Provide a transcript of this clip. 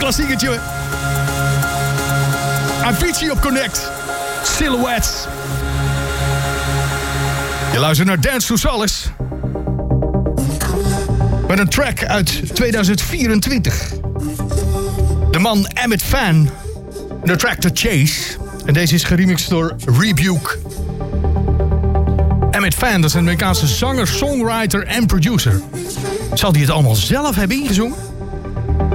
klassiekertje. Avicii op Connect. Silhouettes. Je luistert naar Dance to Solace. Met een track uit 2024. De man Emmett Fan. De track The Chase. En deze is geremixed door Rebuke. Emmett Fan, dat is een Amerikaanse zanger, songwriter en producer. Zal hij het allemaal zelf hebben ingezongen?